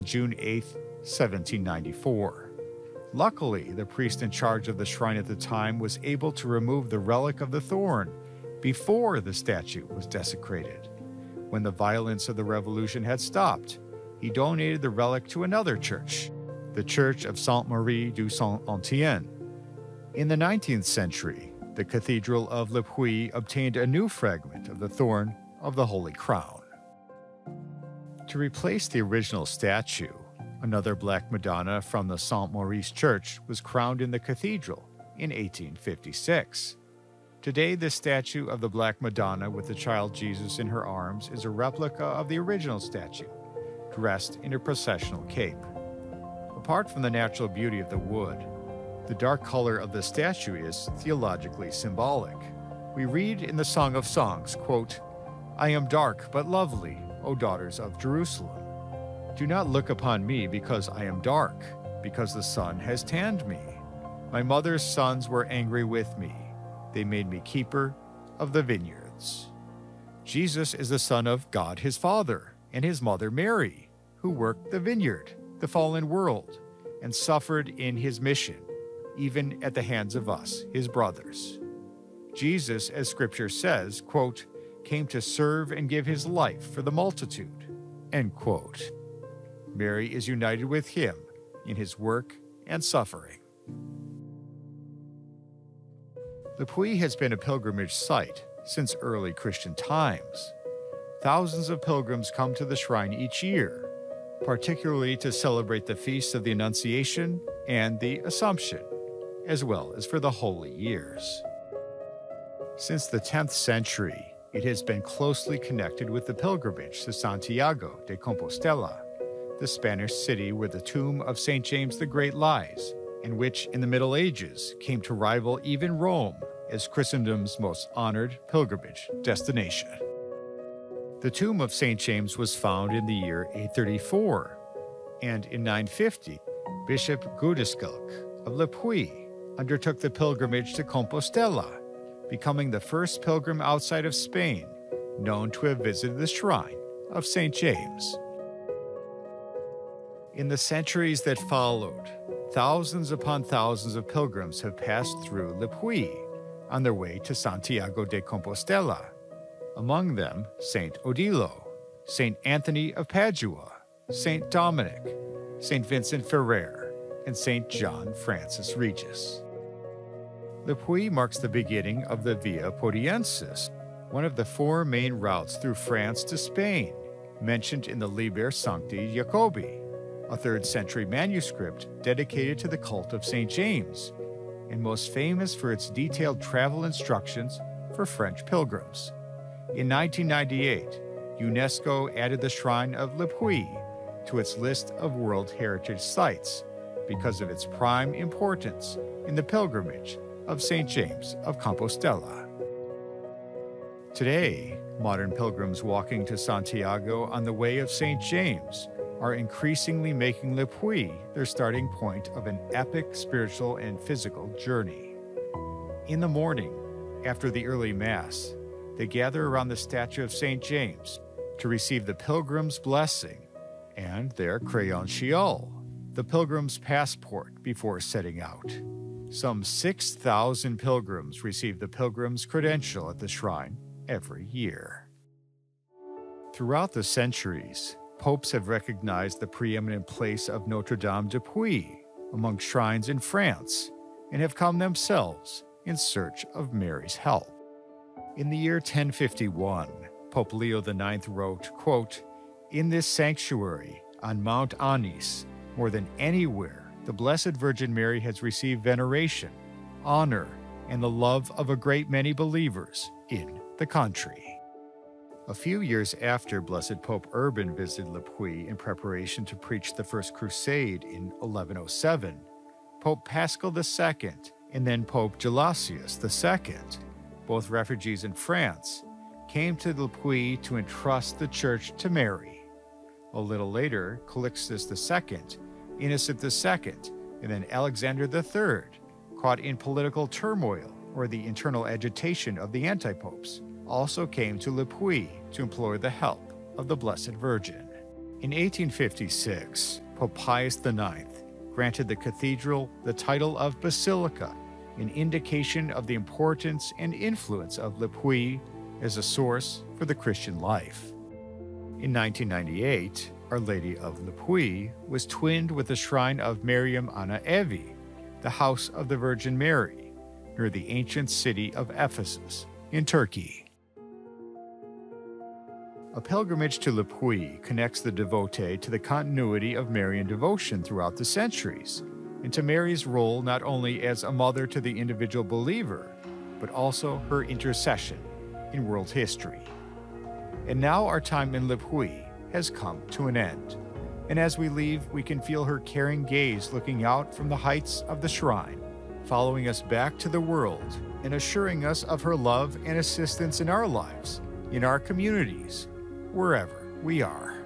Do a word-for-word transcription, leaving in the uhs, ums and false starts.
June eighth, seventeen ninety-four. Luckily, the priest in charge of the shrine at the time was able to remove the relic of the thorn before the statue was desecrated. When the violence of the revolution had stopped, he donated the relic to another church, the Church of Sainte Marie du Saint-Étienne. In the nineteenth century, the Cathedral of Le Puy obtained a new fragment of the thorn of the Holy Crown. To replace the original statue, another Black Madonna from the Saint Maurice Church was crowned in the cathedral in eighteen fifty-six. Today, the statue of the Black Madonna with the child Jesus in her arms is a replica of the original statue, dressed in a processional cape. Apart from the natural beauty of the wood, the dark color of the statue is theologically symbolic. We read in the Song of Songs, quote, "I am dark but lovely, O daughters of Jerusalem. Do not look upon me because I am dark, because the sun has tanned me. My mother's sons were angry with me. They made me keeper of the vineyards." Jesus is the Son of God his Father and his mother Mary, who worked the vineyard, the fallen world, and suffered in his mission, even at the hands of us, his brothers. Jesus, as Scripture says, quote, "came to serve and give his life for the multitude," end quote. Mary is united with him in his work and suffering. Le Puy has been a pilgrimage site since early Christian times. Thousands of pilgrims come to the shrine each year, particularly to celebrate the feasts of the Annunciation and the Assumption, as well as for the holy years. Since the tenth century, it has been closely connected with the pilgrimage to Santiago de Compostela, the Spanish city where the tomb of Saint James the Great lies, and which in the Middle Ages came to rival even Rome as Christendom's most honored pilgrimage destination. The tomb of Saint James was found in the year eight thirty-four, and in nine fifty, Bishop Godescalc of Le Puy undertook the pilgrimage to Compostela, becoming the first pilgrim outside of Spain known to have visited the shrine of Saint James. In the centuries that followed, thousands upon thousands of pilgrims have passed through Le Puy on their way to Santiago de Compostela. Among them, Saint Odilo, Saint Anthony of Padua, Saint Dominic, Saint Vincent Ferrer, and Saint John Francis Regis. Le Puy marks the beginning of the Via Podiensis, one of the four main routes through France to Spain, mentioned in the Liber Sancti Jacobi, a third century manuscript dedicated to the cult of Saint James, and most famous for its detailed travel instructions for French pilgrims. In nineteen ninety-eight, UNESCO added the shrine of Le Puy to its list of World Heritage Sites because of its prime importance in the pilgrimage of Saint James of Compostela. Today, modern pilgrims walking to Santiago on the way of Saint James are increasingly making Le Puy their starting point of an epic spiritual and physical journey. In the morning, after the early Mass, they gather around the statue of Saint James to receive the pilgrim's blessing and their créanciole, the pilgrim's passport, before setting out. Some six thousand pilgrims receive the pilgrim's credential at the shrine every year. Throughout the centuries, popes have recognized the preeminent place of Notre-Dame de Puy among shrines in France and have come themselves in search of Mary's help. In the year ten fifty-one, Pope Leo the Ninth wrote, quote, "In this sanctuary on Mount Anis, more than anywhere, the Blessed Virgin Mary has received veneration, honor, and the love of a great many believers in the country." A few years after Blessed Pope Urban visited Le Puy in preparation to preach the First Crusade in eleven oh seven, Pope Paschal the Second and then Pope Gelasius the Second, both refugees in France, came to Le Puy to entrust the church to Mary. A little later, Calixtus the Second, Innocent the Second, and then Alexander the Third, caught in political turmoil or the internal agitation of the anti-popes, also came to Le Puy to implore the help of the Blessed Virgin. In eighteen fifty-six, Pope Pius the ninth granted the cathedral the title of Basilica, an indication of the importance and influence of Le Puy as a source for the Christian life. In nineteen ninety-eight, Our Lady of Le Puy was twinned with the shrine of Mariam Ana Evi, the House of the Virgin Mary, near the ancient city of Ephesus in Turkey. A pilgrimage to Le Puy connects the devotee to the continuity of Marian devotion throughout the centuries, and to Mary's role not only as a mother to the individual believer, but also her intercession in world history. And now our time in Le Puy has come to an end, and as we leave, we can feel her caring gaze looking out from the heights of the shrine, following us back to the world and assuring us of her love and assistance in our lives, in our communities, wherever we are.